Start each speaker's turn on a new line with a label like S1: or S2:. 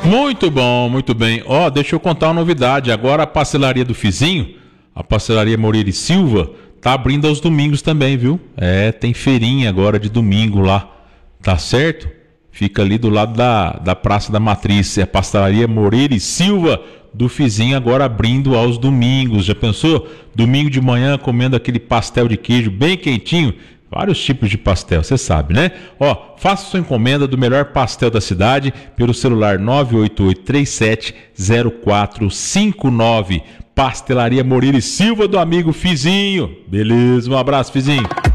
S1: Muito bom, muito bem. Ó, deixa eu contar uma novidade. Agora a pastelaria do Fizinho, a pastelaria Moreira e Silva, tá abrindo aos domingos também, viu? Tem feirinha agora de domingo lá, tá certo? Fica ali do lado da Praça da Matriz. É a pastelaria Moreira e Silva do Fizinho agora abrindo aos domingos. Já pensou? Domingo de manhã comendo aquele pastel de queijo bem quentinho. Vários tipos de pastel, você sabe, né? Ó, faça sua encomenda do melhor pastel da cidade pelo celular 988-370459. Pastelaria Moreira e Silva do amigo Fizinho. Beleza, um abraço, Fizinho.